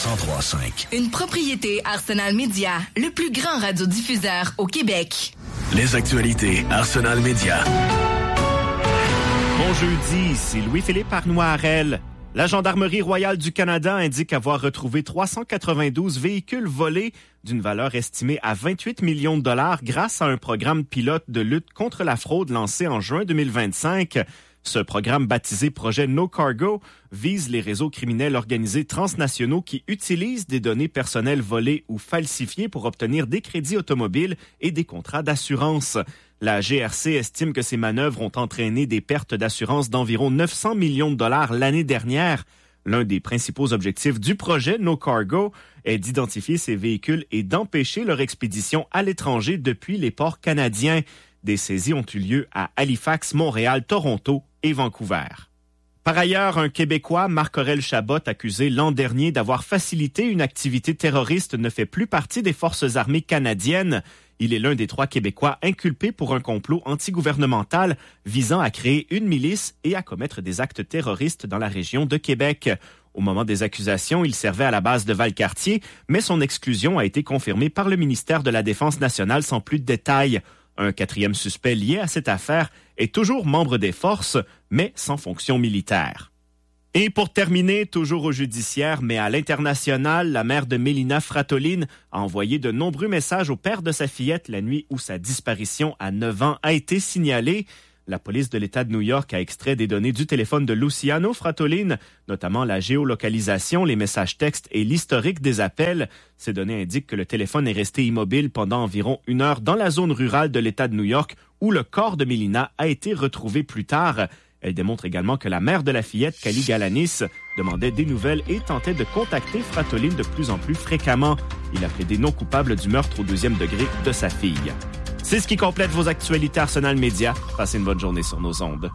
103.5. Une propriété Arsenal Media, le plus grand radiodiffuseur au Québec. Les actualités Arsenal Media. Bon jeudi, c'est Louis-Philippe Arnois-Harel. La Gendarmerie royale du Canada indique avoir retrouvé 392 véhicules volés d'une valeur estimée à 28 millions de dollars grâce à un programme pilote de lutte contre la fraude lancé en juin 2025. Ce programme baptisé Projet No Cargo vise les réseaux criminels organisés transnationaux qui utilisent des données personnelles volées ou falsifiées pour obtenir des crédits automobiles et des contrats d'assurance. La GRC estime que ces manœuvres ont entraîné des pertes d'assurance d'environ 900 millions de dollars l'année dernière. L'un des principaux objectifs du projet No Cargo est d'identifier ces véhicules et d'empêcher leur expédition à l'étranger depuis les ports canadiens. Des saisies ont eu lieu à Halifax, Montréal, Toronto et Vancouver. Par ailleurs, un Québécois, Marc-Aurèle Chabot, accusé l'an dernier d'avoir facilité une activité terroriste, ne fait plus partie des forces armées canadiennes. Il est l'un des 3 Québécois inculpés pour un complot antigouvernemental visant à créer une milice et à commettre des actes terroristes dans la région de Québec. Au moment des accusations, il servait à la base de Valcartier, mais son exclusion a été confirmée par le ministère de la Défense nationale sans plus de détails. Un 4e suspect lié à cette affaire est toujours membre des forces, mais sans fonction militaire. Et pour terminer, toujours au judiciaire, mais à l'international, la mère de Mélina Fratolin a envoyé de nombreux messages au père de sa fillette la nuit où sa disparition à 9 ans a été signalée. La police de l'État de New York a extrait des données du téléphone de Luciano Fratolin, notamment la géolocalisation, les messages textes et l'historique des appels. Ces données indiquent que le téléphone est resté immobile pendant environ 1 heure dans la zone rurale de l'État de New York, où le corps de Mélina a été retrouvé plus tard. Elle démontre également que la mère de la fillette, Kali Galanis, demandait des nouvelles et tentait de contacter Fratolin de plus en plus fréquemment. Il a plaidé non coupable du meurtre au 2e degré de sa fille. C'est ce qui complète vos actualités Arsenal Media. Passez une bonne journée sur nos ondes.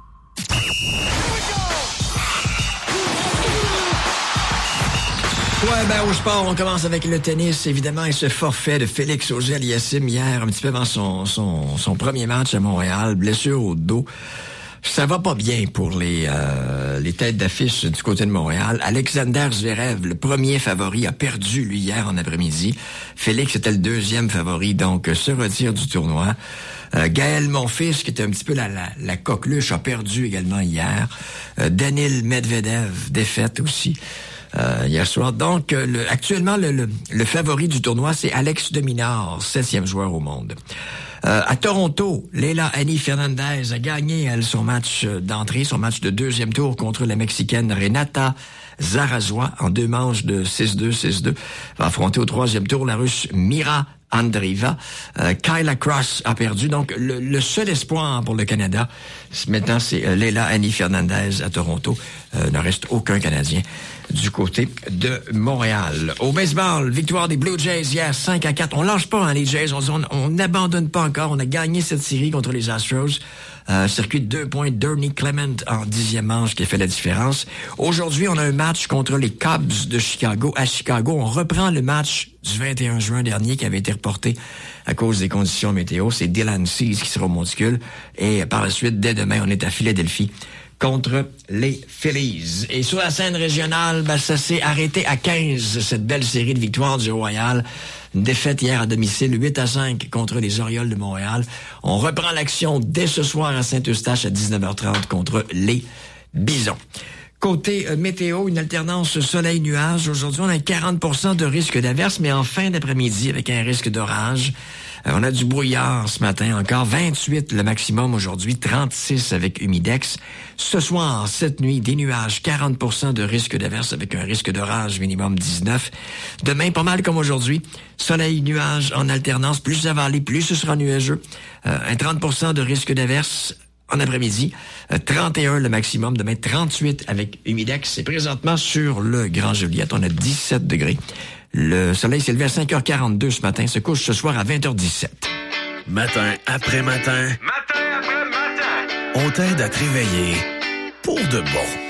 Au sport, on commence avec le tennis, évidemment, et ce forfait de Félix Auger-Aliassime hier, un petit peu avant son premier match à Montréal, blessure au dos. Ça va pas bien pour les têtes d'affiche du côté de Montréal. Alexander Zverev, le premier favori, a perdu, lui, hier en après-midi. Félix était le 2e favori, donc se retire du tournoi. Gaël Monfils, qui était un petit peu la coqueluche, a perdu également hier. Daniil Medvedev, défaite aussi. Hier soir. Donc, actuellement, le favori du tournoi, c'est Alex de Minaur, 7e joueur au monde. À Toronto, Leila Annie Fernandez a gagné, elle, son match d'entrée, son match de 2e tour contre la Mexicaine Renata Zarazua en 2 manches de 6-2, 6-2. Va affronter au 3e tour la Russe Mira Andreeva. Kyla Cross a perdu. Donc, le seul espoir pour le Canada, maintenant, c'est Leila Annie Fernandez à Toronto. Ne reste aucun Canadien du côté de Montréal. Au baseball, victoire des Blue Jays hier, 5-4. On lâche pas, les Jays. On n'abandonne pas encore. On a gagné cette série contre les Astros. Circuit de 2 points, Dernie Clement en 10e manche qui a fait la différence. Aujourd'hui, on a un match contre les Cubs de Chicago à Chicago. On reprend le match du 21 juin dernier qui avait été reporté à cause des conditions météo. C'est Dylan Cease qui sera au monticule. Et par la suite, dès demain, on est à Philadelphie contre les Phillies. Et sur la scène régionale, ça s'est arrêté à 15, cette belle série de victoires du Royal. Une défaite hier à domicile, 8-5 contre les Orioles de Montréal. On reprend l'action dès ce soir à Saint-Eustache à 19h30 contre les Bisons. Côté météo, une alternance soleil-nuage. Aujourd'hui, on a 40% de risque d'averse, mais en fin d'après-midi, avec un risque d'orage. On a du brouillard ce matin encore, 28 le maximum aujourd'hui, 36 avec humidex. Ce soir, cette nuit, des nuages, 40% de risque d'averse avec un risque d'orage minimum 19. Demain, pas mal comme aujourd'hui, soleil, nuages en alternance, plus ça va aller, plus ce sera nuageux. Un 30% de risque d'averse en après-midi, 31 le maximum, demain 38 avec humidex. Et présentement sur le Grand Joliette, on a 17 degrés. Le soleil s'est levé à 5h42 ce matin, se couche ce soir à 20h17. Matin après matin. Matin après matin. On t'aide à te réveiller pour de bon.